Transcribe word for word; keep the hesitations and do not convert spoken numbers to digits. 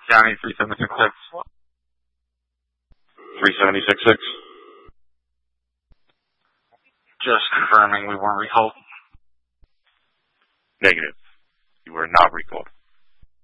County three seven six six. three seven six six. Just confirming we weren't recalled. Negative. You were not recalled.